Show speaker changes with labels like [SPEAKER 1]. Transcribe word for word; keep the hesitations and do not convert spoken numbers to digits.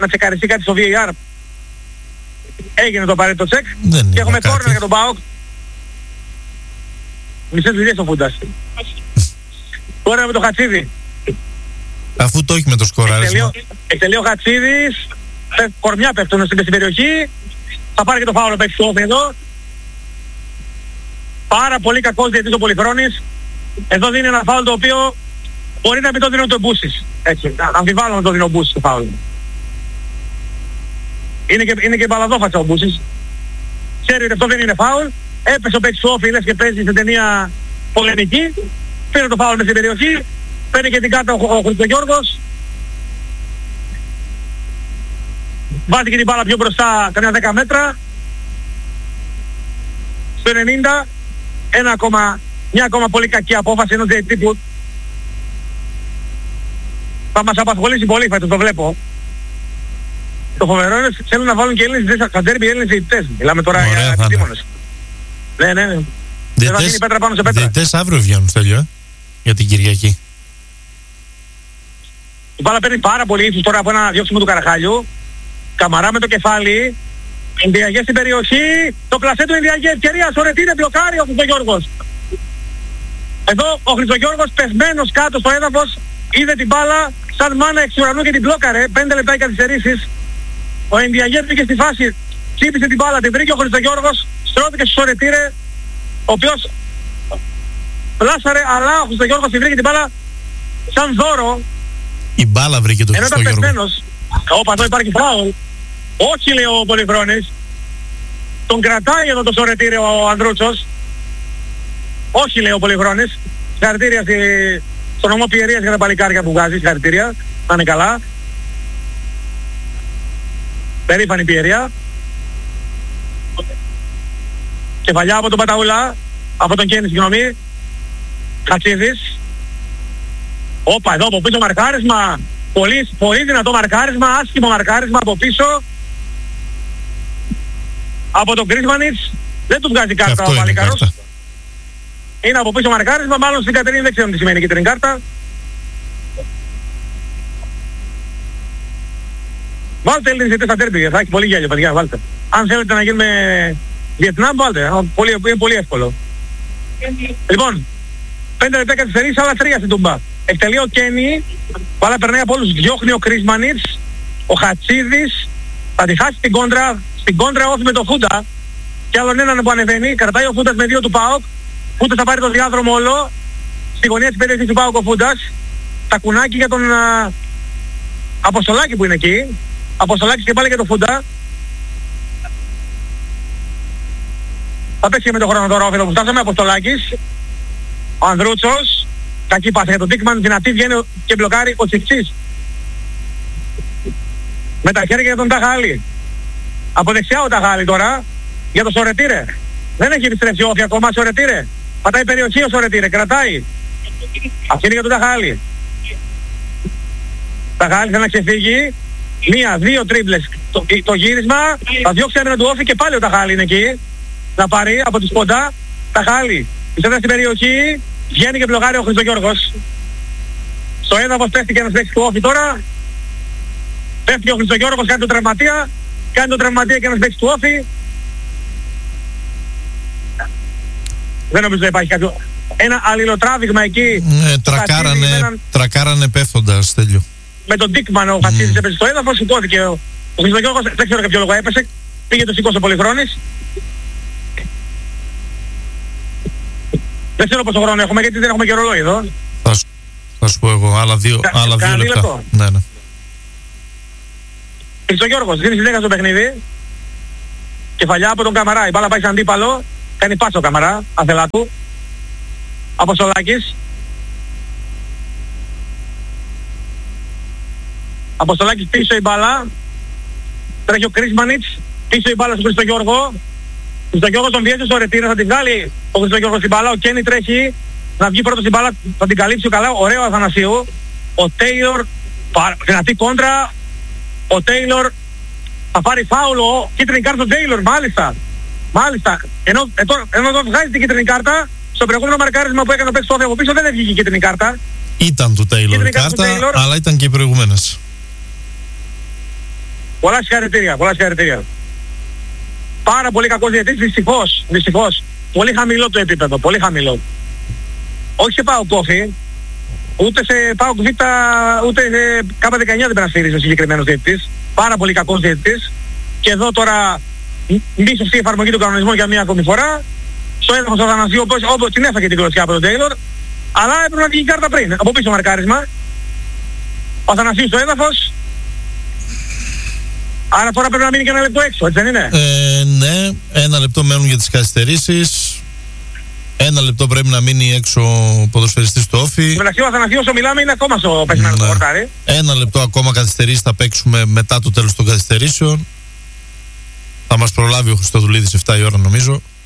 [SPEAKER 1] να τσεκαριστεί κάτι στο βι έι αρ. Έγινε το απαραίτητο τσεκ
[SPEAKER 2] Δεν
[SPEAKER 1] και έχουμε
[SPEAKER 2] κάτι.
[SPEAKER 1] κόρνερ για τον ΠΑΟΚ. Μισές δουλειές ο Φούντας. Τώρα με το Χατσίδη.
[SPEAKER 2] Αφού το έχει με το σκοράρισμα.
[SPEAKER 1] Εκτελεί ο Χατσίδης, κορμιά πέφτουν στην περιοχή, θα πάρει και το φάουλο παίξει του εδώ. Πάρα πολύ κακός διαιτητής ο Πολυχρόνης. Εδώ δίνει ένα φάουλ το οποίο μπορεί να μην το δίνει ο Μπούσης. Έτσι, αμφιβάλλω να το δίνει ο Μπούσης το φάουλ. Είναι και, είναι και μπαλαδόφατσα ο Μπούσης. Ξέρει ότι αυτό δεν είναι φάουλ. Έπεσε ο παίκτης του Όφη, λες και παίζει σε ταινία πολεμική. Πήρε το φάουλ μες στην περιοχή. Παίρνει και την κάρτα ο, ο Χριστογιώργος. Βάζει και την μπάλα πιο μπροστά, κανένα δέκα μέτρα. Στο ενενήντα, ένα ακόμα, μια ακόμα πολύ κακή απόφαση ενός διαιτητή που θα μας απασχολήσει πολύ φέτος, το βλέπω. Το φοβερό είναι ότι θέλουν να βάλουν και Έλληνες στα ντέρμπι, Έλληνες διαιτητές. Μιλάμε τώρα
[SPEAKER 2] Ωραία,
[SPEAKER 1] για επιστήμονες. Ναι, ναι, ναι. Δεν θα γίνει πέτρα πάνω σε πέτρα.
[SPEAKER 2] Διαιτητές αύριο βγαίνουν, Στέλιο, ε, για την Κυριακή.
[SPEAKER 1] Η μπάλα παίρνει πάρα πολύ ύψος τώρα από ένα διώξιμο του Καραχάλιου. Καμαρά με το κεφάλι. Ενδιαγέ στην περιοχή. Το πλασέ του Ενδιαγέ. Ευκαιρία. Σωρετίνε. Μπλοκάρει ο Χριστογιώργος. Εδώ ο Χριστογιώργος πεσμένος κάτω στο έδαφος. Είδε την μπάλα σαν μάνα εξ ουρανού και την μπλόκαρε. Πέντε λεπτά οι καθυστερήσεις. Ο Ενδιαγέ πήγε στη φάση. Τσίπησε την μπάλα. Την βρήκε ο Χριστογιώργος. Στρώθηκε στο Σωρετίνε. Ο οποίος πλάσαρε, αλλά ο Χριστογιώργος την βρήκε την μπάλα σαν δώρο.
[SPEAKER 2] Η μπάλα βρήκε τον Χριστογιώργο.
[SPEAKER 1] Ενώ ήταν πεσμένος. Όπα, εδώ υπάρχει φάουλ. Όχι, λέει ο Πολυχρόνης. Τον κρατάει εδώ το Σωρετήρε ο Ανδρούτσος. Όχι, λέει ο Πολυχρόνης. Συγχαρητήρια στη... στον νομό Πιερίας για τα παλικάρια που βγάζει. Συγχαρητήρια. Να είναι καλά. Περήφανη Πιερία. Κεφαλιά από τον Παταούλα. Από τον Κέννη, συγγνώμη. Χατσίδης. Όπα, εδώ από πίσω μαρκάρισμα. Πολύ, πολύ δυνατό μαρκάρισμα, άσχημο μαρκάρισμα από πίσω. Από τον Κρίσμανιτς. Δεν του βγάζει κάρτα ο Παλικάρος. Είναι, είναι από πίσω μαρκάρισμα, μάλλον στην Κατερίνη δεν ξέρω τι σημαίνει κίτρινη κάρτα. Βάλτε Έλληνες διαιτητές στα ντέρμπι, θα έχει πολύ γέλιο παιδιά, βάλτε. Αν θέλετε να γίνουμε Βιετνάμ, βάλτε, πολύ, είναι πολύ εύκολο. Λοιπόν, πέντε λεπτά καθυστερήσεις, άλλα τρία στην Τουμπά. Εκτελεί ο Κέννη, μπάλα περνάει από όλους, διώχνει ο Κρίσμανιτς, ο Χατσίδης, θα τη χάσει την κόντρα, στην κόντρα όχι με το Φούντα, και άλλον έναν που ανεβαίνει, κρατάει ο Φούντας με δύο του ΠΑΟΚ, Φούντας θα πάρει το διάδρομο όλο, στη γωνία της περιοχής του ΠΑΟΚ ο Φούντας, τα κουνάκι για τον α, Αποστολάκη που είναι εκεί, Αποστολάκης και πάλι για τον Φούντα, θα πέσει και με τον χρόνο τώρα όφιλο που φτάσαμε, Αποστολάκης, ο Ανδρούτσος, κακή πάσα για τον Τίκμαν, δυνατή βγαίνει και μπλοκάρει ο Τσιξής. Με τα χέρια για τον Ταχάλη. Από δεξιά ο Ταχάλη τώρα, για τον Σωρετήρε. Δεν έχει επιστρέψει όφη ακόμα, Σωρετήρε. Πατάει περιοχή ο Σωρετήρε, κρατάει. Αυτή είναι για τον Ταχάλη. Ταχάλη θέλει να ξεφύγει. Μία, δύο τρίπλες. Το, το γύρισμα, θα διώξει άμυνα του όφη και πάλι ο Ταχάλη είναι εκεί. Να πάρει από τη σποντά. Ταχάλη. Πιστεύω στην περιοχή. Βγαίνει και μπλοκάρει ο Χριστογιώργος. Στο έδαφος πέφτει και ένας παίκτης του όφη τώρα. Πέφτει ο Χριστογιώργος, κάνει τον τραυματία. Κάνει τον τραυματία και ένας παίκτης του όφη. Δεν νομίζω να υπάρχει κάποιο... Ένα αλληλοτράβηγμα εκεί.
[SPEAKER 2] Ναι, τρακάρανε, έναν... τρακάρανε πέφτοντας, Τέλειο.
[SPEAKER 1] Με τον Ντίκμαν ο Χατσίδης mm. έπεσε στο έδαφος, σηκώθηκε ο, ο Χριστογιώργος, δεν ξέρω για ποιο λόγο έπεσε. Πήγε το σηκώσε ο Πολυχρόνης. Δεν ξέρω πόσο χρόνο έχουμε, γιατί δεν έχουμε και ρολόι εδώ.
[SPEAKER 2] Θα σου, θα σου πω εγώ, άλλα δύο, Κα, άλλα δύο λεπτά. Λεπτό. Ναι, ναι. Χριστογιώργος, δίνει συνέχεια στο παιχνίδι. Κεφαλιά από τον Καμαρά, η μπάλα πάει σαν αντίπαλο. Κάνει πάσα ο Καμαρά, αθελά του. Αποστολάκης. Αποστολάκης πίσω η μπάλα. Τρέχει ο Κρίσμανιτς. Πίσω η μπάλα στον Χριστογιώργο. Ο Χριστογιώργος τον πιέζει στο Ρετήρα, θα την βγάλει ο Χριστογιώργος στην μπάλα. Ο Κέννη τρέχει να βγει πρώτος στην μπάλα, θα την καλύψει ο καλά. Ωραίο Αθανασίου. Ο Τέιλορ, δυνατή κόντρα. Ο Τέιλορ θα πάρει φάουλο. Κίτρινη κάρτα στον Τέιλορ, μάλιστα. Μάλιστα. Ενώ, ενώ, ενώ εδώ βγάζει την κίτρινη κάρτα, στο προηγούμενο μαρκάρισμα που έκανε ο παίκτης του από πίσω δεν έβγηκε η κίτρινη κάρτα. Ήταν του Τέιλορ η κάρτα, αλλά ήταν και οι προηγούμενες. Πολλά συγχαρητήρια, πολλά συγχαρητήρια. Πάρα πολύ κακός διαιτητής, δυστυχώς, δυστυχώς. Πολύ χαμηλό το επίπεδο, πολύ χαμηλό. Όχι σε ΠΑΟΚ Κόφι, ούτε σε ΠΑΟΚ Β, ούτε σε ΚΑΠΑ δεκαεννιά δεν περασφύριζε ο συγκεκριμένος διαιτητής. Πάρα πολύ κακός διαιτητής. Και εδώ τώρα μη σωστή εφαρμογή του κανονισμού για μία ακόμη φορά. Στο έδαφος του Αθανασίου, όπως, όπως την έφαγε την κλωτσιά από τον Τέιλορ. Αλλά έπρεπε να βγει η κάρτα πριν, από πίσω μαρκάρισμα. Ο Αθανασίου στο έδαφος. Άρα τώρα πρέπει να μείνει και ένα λεπτό έξω, έτσι δεν είναι?
[SPEAKER 3] Ε, ναι, ένα λεπτό μένουν για τις καθυστερήσεις. Ένα λεπτό πρέπει να μείνει έξω ο ποδοσφαιριστής του Όφη.
[SPEAKER 2] Μεταξύ ο Αθανασίου όσο μιλάμε είναι ακόμα στο πεσμένο του πορτάρι.
[SPEAKER 3] Ένα λεπτό ακόμα καθυστερήσεις θα παίξουμε μετά το τέλος των καθυστερήσεων. Θα μας προλάβει ο Χριστοδουλίδης εφτά η ώρα νομίζω.